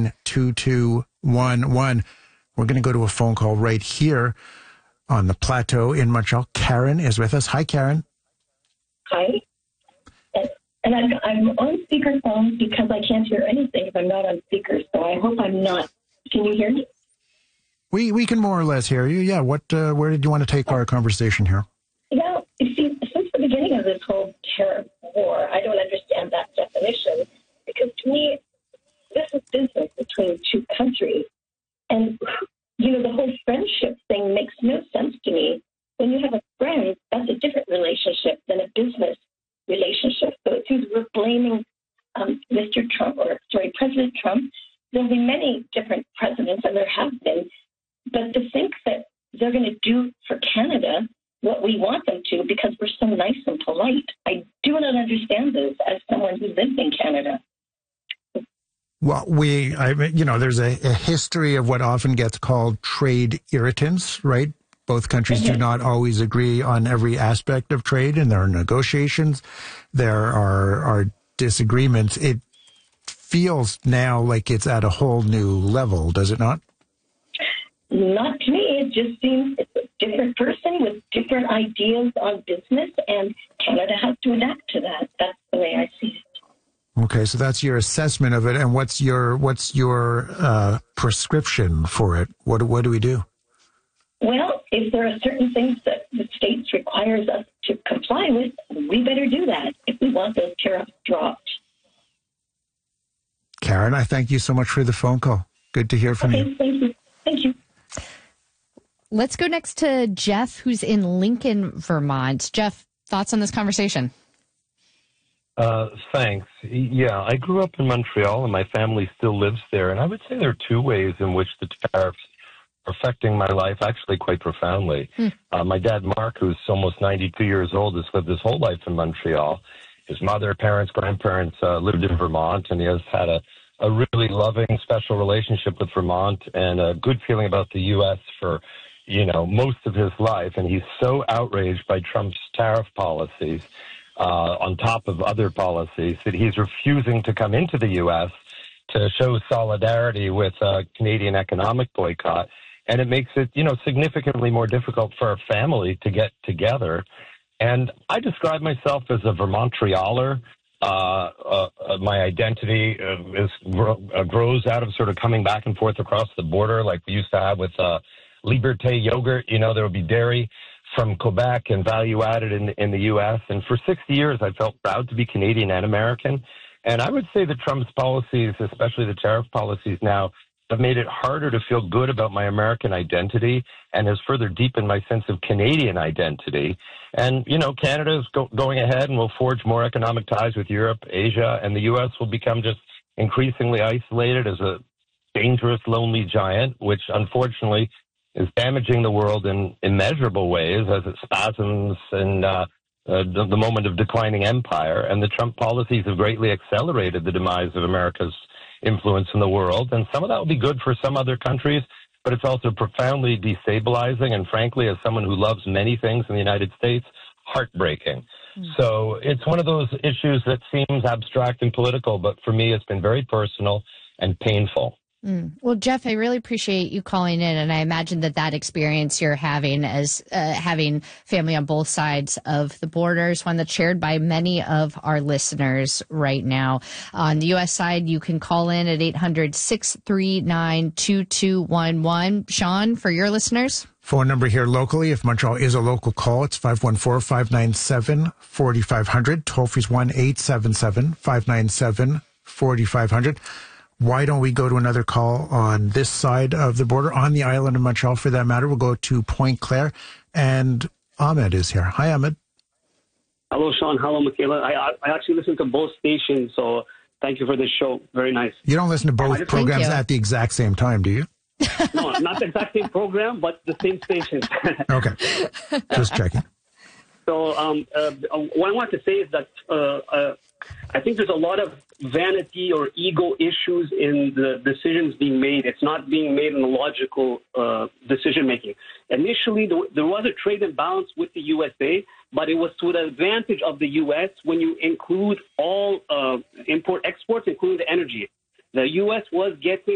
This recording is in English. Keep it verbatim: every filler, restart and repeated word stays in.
nine, two two one one. We're going to go to a phone call right here on the plateau in Montreal. Karen is with us. Hi, Karen. Hi. And I'm, I'm on speakerphone because I can't hear anything if I'm not on speaker, so I hope I'm not. Can you hear me? We we can more or less hear you. Yeah. What? Uh, where did you want to take our conversation here? Yeah. You see, since the beginning of this whole tariff war, I don't understand that definition because to me, this is business between two countries. And, you know, the whole friendship thing makes no sense to me. When you have a friend, that's a different relationship than a business relationship. So it seems we're blaming um, Mister Trump, or sorry, President Trump. There'll be many different presidents, and there have been. But to think that they're going to do for Canada what we want them to because we're so nice and polite, I do not understand this as someone who lives in Canada. Well, we, I, you know, there's a, a history of what often gets called trade irritants, right? Both countries mm-hmm. do not always agree on every aspect of trade, and there are negotiations. There are, are disagreements. It feels now like it's at a whole new level, does it not? Not to me. It just seems it's a different person with different ideas on business, and Canada has to adapt to that. That's the way I see it. Okay, so that's your assessment of it, and what's your what's your uh, prescription for it? What what do we do? Well, if there are certain things that the States requires us to comply with, we better do that if we want those tariffs dropped. Karen, I thank you so much for the phone call. Good to hear from okay, you. Thank you. Thank you. Let's go next to Jeff, who's in Lincoln, Vermont. Jeff, thoughts on this conversation? Uh, thanks. Yeah, I grew up in Montreal, and my family still lives there. And I would say there are two ways in which the tariffs are affecting my life, actually quite profoundly. Hmm. Uh, my dad, Mark, who's almost ninety-two years old, has lived his whole life in Montreal. His mother, parents, grandparents uh, lived in Vermont, and he has had a, a really loving, special relationship with Vermont and a good feeling about the U S for, you know, most of his life. And he's so outraged by Trump's tariff policies, Uh, on top of other policies, that he's refusing to come into the U S to show solidarity with a Canadian economic boycott. And it makes it, you know, significantly more difficult for our family to get together. And I describe myself as a Vermontrealer. Uh, uh, uh, my identity uh, is uh, grows out of sort of coming back and forth across the border like we used to have with uh, Liberté yogurt. You know, there would be dairy from Quebec and value added in, in the U S. And for sixty years, I felt proud to be Canadian and American. And I would say that Trump's policies, especially the tariff policies now, have made it harder to feel good about my American identity and has further deepened my sense of Canadian identity. And, you know, Canada is go- going ahead and will forge more economic ties with Europe, Asia, and the U S will become just increasingly isolated as a dangerous, lonely giant, which unfortunately is damaging the world in immeasurable ways as it spasms in uh, uh, the, the moment of declining empire. And the Trump policies have greatly accelerated the demise of America's influence in the world. And some of that will be good for some other countries, but it's also profoundly destabilizing. And frankly, as someone who loves many things in the United States, heartbreaking. Mm. So it's one of those issues that seems abstract and political, but for me, it's been very personal and painful. Mm. Well, Jeff, I really appreciate you calling in, and I imagine that that experience you're having as uh, having family on both sides of the border is one that's shared by many of our listeners right now. On the U S side, you can call in at eight hundred, six three nine, two two one one. Sean, for your listeners? Phone number here locally, if Montreal is a local call, it's five one four, five nine seven, four five zero zero. Toll free is one eight seven seven, five nine seven, four five zero zero. Why don't we go to another call on this side of the border, on the island of Montreal for that matter? We'll go to Point Claire, and Ahmed is here. Hi, Ahmed. Hello, Sean. Hello, Michaela. I, I actually listen to both stations, so thank you for this show. Very nice. You don't listen to both programs at the exact same time, do you? No, not the exact same program, but the same station. Okay. Just checking. So um, uh, what I want to say is that uh, uh, I think there's a lot of vanity or ego issues in the decisions being made. It's not being made in a logical uh, decision-making. Initially, there, there was a trade imbalance with the U S A, but it was to the advantage of the U S when you include all uh, import-exports, including the energy. The U S was getting